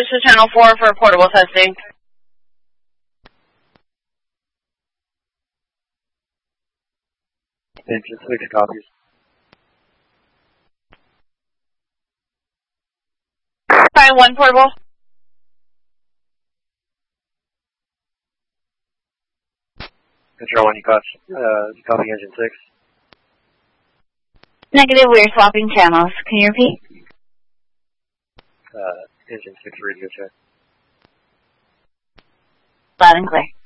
switch to channel 4 for portable testing. Engine 6 copies. Try 1 portable. Control 1, you copy engine 6. Negative, we are swapping channels. Can you repeat? Engine 6 radio check. Loud and clear.